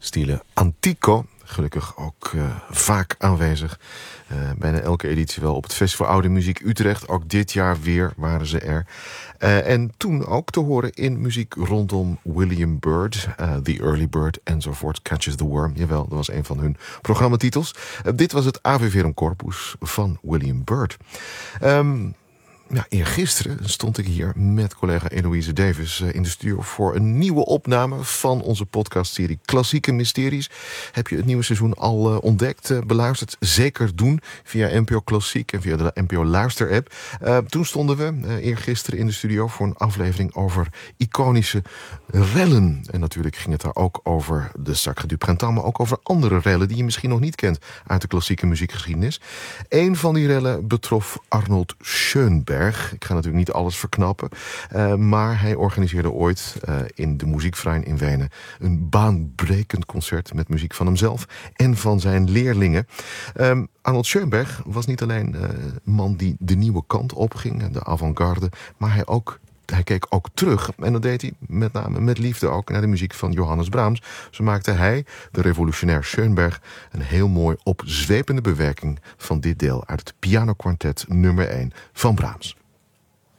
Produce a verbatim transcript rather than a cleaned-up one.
Stile Antico. Gelukkig ook uh, vaak aanwezig. Uh, bijna elke editie wel op het Festival Oude Muziek Utrecht. Ook dit jaar weer waren ze er. Uh, en toen ook te horen in muziek rondom William Byrd. Uh, The Early Bird enzovoort. Catches the Worm. Jawel, dat was een van hun programmatitels. Uh, dit was het Ave Verum Corpus van William Byrd. Um, Ja, eergisteren stond ik hier met collega Eloise Davis in de studio voor een nieuwe opname van onze podcastserie Klassieke Mysteries. Heb je het nieuwe seizoen al uh, ontdekt, uh, beluisterd? Zeker doen via N P O Klassiek en via de N P O Luister-app. Uh, toen stonden we uh, eergisteren in de studio voor een aflevering over iconische rellen. En natuurlijk ging het daar ook over de Sacre du Printemps, maar ook over andere rellen die je misschien nog niet kent uit de klassieke muziekgeschiedenis. Een van die rellen betrof Arnold Schönberg. Ik ga natuurlijk niet alles verknappen. Uh, maar hij organiseerde ooit uh, in de Muziekverein in Wenen een baanbrekend concert met muziek van hemzelf en van zijn leerlingen. Um, Arnold Schönberg was niet alleen uh, een man die de nieuwe kant opging, de avant-garde, maar hij ook Hij keek ook terug, en dat deed hij met name met liefde ook naar de muziek van Johannes Brahms. Zo maakte hij, de revolutionair Schönberg, een heel mooi opzwepende bewerking van dit deel uit het pianokwartet nummer één van Brahms.